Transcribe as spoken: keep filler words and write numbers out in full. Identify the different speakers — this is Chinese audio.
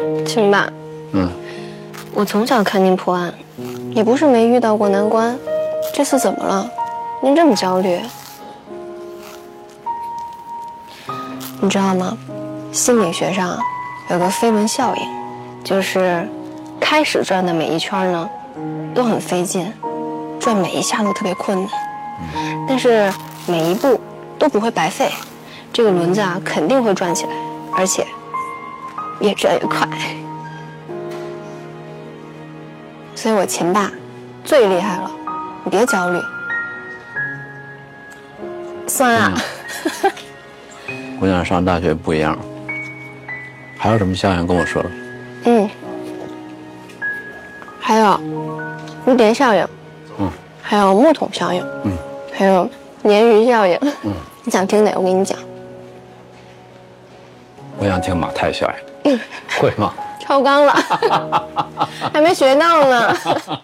Speaker 1: 秦爸，
Speaker 2: 嗯，
Speaker 1: 我从小看您破案，也不是没遇到过难关，这次怎么了？您这么焦虑？你知道吗？心理学上有个飞轮效应，就是开始转的每一圈呢，都很费劲，转每一下都特别困难，但是每一步都不会白费，这个轮子啊肯定会转起来，而且越转越快。所以我秦爸最厉害了，你别焦虑。酸啊！
Speaker 2: 嗯、姑娘上大学不一样，还有什么效应跟我说说？
Speaker 1: 嗯，还有蝴蝶效应，
Speaker 2: 嗯，
Speaker 1: 还有木桶效应，
Speaker 2: 嗯，
Speaker 1: 还有鲶鱼效应，
Speaker 2: 嗯，
Speaker 1: 你想听哪？我给你讲。
Speaker 2: 我想听马太效应，会吗？
Speaker 1: 超纲了，还没学到呢。